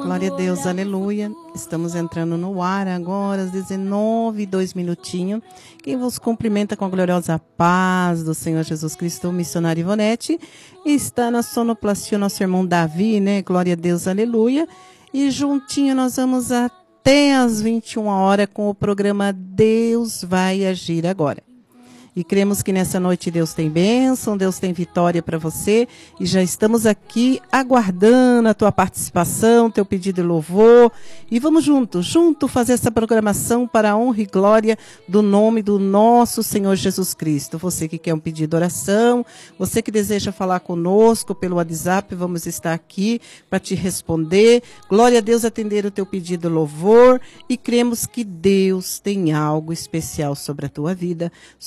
Glória a Deus, aleluia. Estamos entrando no ar agora, às 19h02. Quem vos cumprimenta com a gloriosa paz do Senhor Jesus Cristo, missionário Ivonete. Está na sonoplastia o nosso irmão Davi, né? Glória a Deus, aleluia. E juntinho nós vamos até às 21h com o programa Deus Vai Agir Agora. E cremos que nessa noite Deus tem bênção, Deus tem vitória para você. E já estamos aqui aguardando a tua participação, teu pedido de louvor. E vamos junto fazer essa programação para a honra e glória do nome do nosso Senhor Jesus Cristo. Você que quer um pedido de oração, você que deseja falar conosco pelo WhatsApp, vamos estar aqui para te responder. Glória a Deus, atender o teu pedido de louvor. E cremos que Deus tem algo especial sobre a tua vida,